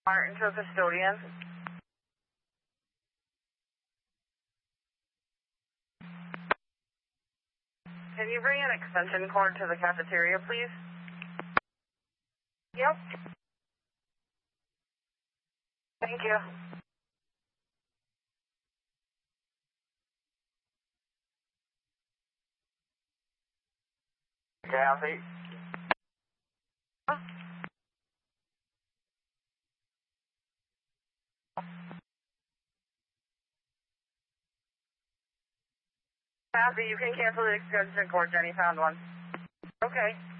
Martin to custodian. Can you bring an extension cord to the cafeteria, please? Yep. Thank you. Kathy? Kathy, you can cancel the extension cord. Jenny found one. Okay.